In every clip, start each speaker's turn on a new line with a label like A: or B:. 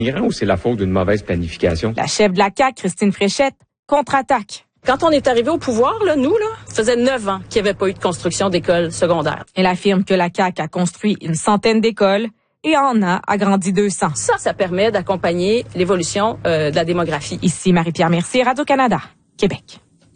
A: Ou c'est la faute d'une mauvaise planification?
B: La chef de la CAQ, Christine Fréchette, contre-attaque.
C: Quand on est arrivé au pouvoir, nous, ça faisait 9 ans qu'il n'y avait pas eu de construction d'écoles secondaires.
B: Elle affirme que la CAQ a construit une centaine d'écoles et en a agrandi 200.
C: Ça permet d'accompagner l'évolution de la démographie.
B: Ici Marie-Pierre Mercier, Radio-Canada, Québec.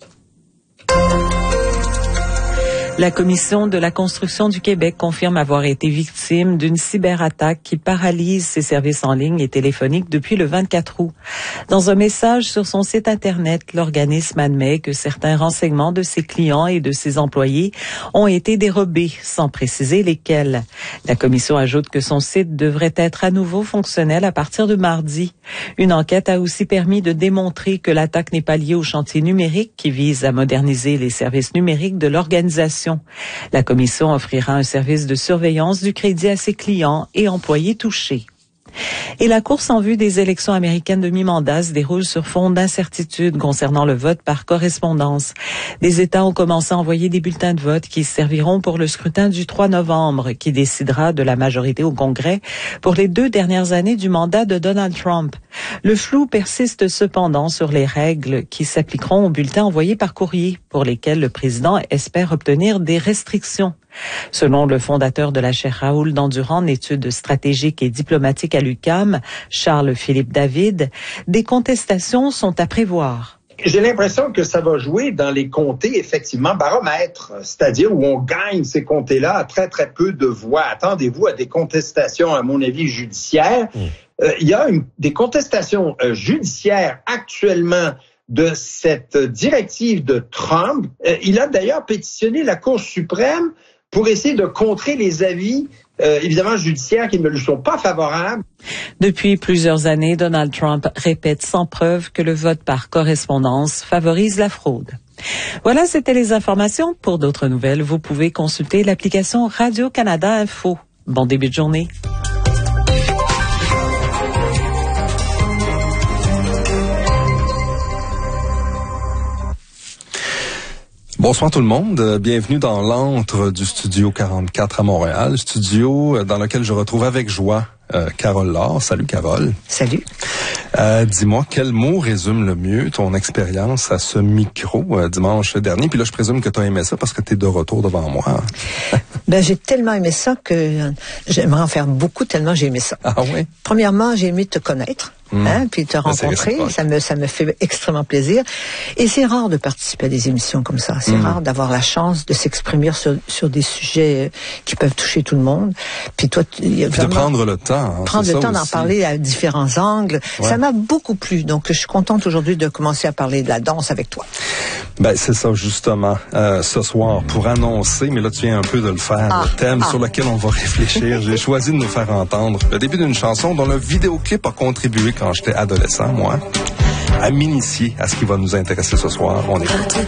D: La Commission de la construction du Québec confirme avoir été victime d'une cyberattaque qui paralyse ses services en ligne et téléphoniques depuis le 24 août. Dans un message sur son site Internet, l'organisme admet que certains renseignements de ses clients et de ses employés ont été dérobés, sans préciser lesquels. La Commission ajoute que son site devrait être à nouveau fonctionnel à partir de mardi. Une enquête a aussi permis de démontrer que l'attaque n'est pas liée au chantier numérique qui vise à moderniser les services numériques de l'organisation. La Commission offrira un service de surveillance du crédit à ses clients et employés touchés. Et la course en vue des élections américaines de mi-mandat se déroule sur fond d'incertitude concernant le vote par correspondance. Des États ont commencé à envoyer des bulletins de vote qui serviront pour le scrutin du 3 novembre, qui décidera de la majorité au Congrès pour les 2 dernières années du mandat de Donald Trump. Le flou persiste cependant sur les règles qui s'appliqueront aux bulletins envoyés par courrier, pour lesquels le président espère obtenir des restrictions. Selon le fondateur de la chaire Raoul Dandurand en études stratégiques et diplomatiques à l'UQAM, Charles-Philippe David, des contestations sont à prévoir.
E: J'ai l'impression que ça va jouer dans les comtés, effectivement, baromètres, c'est-à-dire où on gagne ces comtés-là à très, très peu de voix. Attendez-vous à des contestations, à mon avis, judiciaires. Il y a des contestations judiciaires actuellement de cette directive de Trump. Il a d'ailleurs pétitionné la Cour suprême pour essayer de contrer les avis, évidemment, judiciaires qui ne lui sont pas favorables.
D: Depuis plusieurs années, Donald Trump répète sans preuve que le vote par correspondance favorise la fraude. Voilà, c'était les informations. Pour d'autres nouvelles, vous pouvez consulter l'application Radio-Canada Info. Bon début de journée.
F: Bonsoir tout le monde, bienvenue dans l'antre du Studio 44 à Montréal, studio dans lequel je retrouve avec joie Carole Laure. Salut Carole.
G: Salut.
F: Dis-moi, quel mot résume le mieux ton expérience à ce micro dimanche dernier? Puis là, je présume que tu as aimé ça parce que tu es de retour devant moi.
G: J'ai tellement aimé ça que j'aimerais en faire beaucoup, tellement j'ai aimé ça.
F: Ah oui?
G: Premièrement, j'ai aimé te connaître. Puis te rencontrer, ça me fait extrêmement plaisir. Et c'est rare de participer à des émissions comme ça. C'est rare d'avoir la chance de s'exprimer sur des sujets qui peuvent toucher tout le monde. Puis toi,
F: de prendre le temps.
G: Prendre le temps d'en parler à différents angles. Ouais. Ça m'a beaucoup plu. Donc, je suis contente aujourd'hui de commencer à parler de la danse avec toi.
F: C'est ça, justement. Ce soir, pour annoncer, mais là, tu viens un peu de le faire, le thème sur lequel on va réfléchir. J'ai choisi de nous faire entendre le début d'une chanson dont le vidéoclip a contribué quand j'étais adolescent, moi, à m'initier à ce qui va nous intéresser ce soir. On est